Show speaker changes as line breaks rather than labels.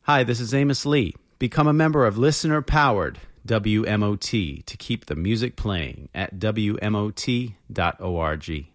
Hi, this is Amos Lee. Become a member of listener-powered WMOT to keep the music playing at WMOT.org.